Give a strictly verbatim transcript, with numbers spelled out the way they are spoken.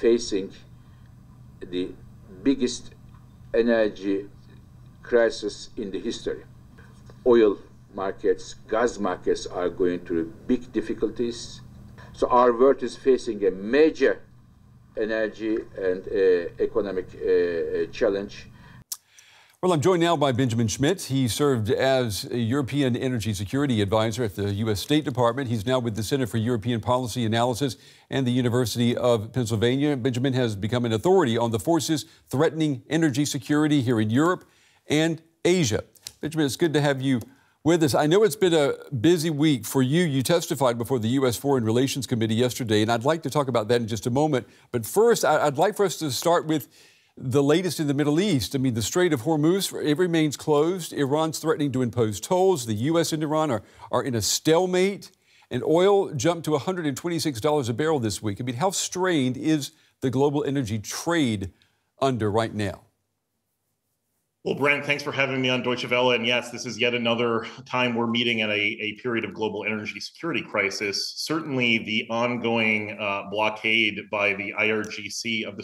facing the biggest energy crisis in the history. Oil markets, gas markets are going through big difficulties. So our world is facing a major energy and uh, economic uh, challenge. Well, I'm joined now by Benjamin Schmidt. He served as a European Energy Security Advisor at the U S State Department. He's now with the Center for European Policy Analysis and the University of Pennsylvania. Benjamin has become an authority on the forces threatening energy security here in Europe and Asia. Benjamin, it's good to have you with us. I know it's been a busy week for you. You testified before the U S Foreign Relations Committee yesterday, and I'd like to talk about that in just a moment. But first, I'd like for us to start with the latest in the Middle East. I mean, the Strait of Hormuz, it remains closed. Iran's threatening to impose tolls. The U S and Iran are, are in a stalemate. And oil jumped to one hundred twenty-six dollars a barrel this week. I mean, how strained is the global energy trade under right now? Well, Brent, thanks for having me on Deutsche Welle. And yes, this is yet another time we're meeting at a, a period of global energy security crisis. Certainly the ongoing uh, blockade by the I R G C of the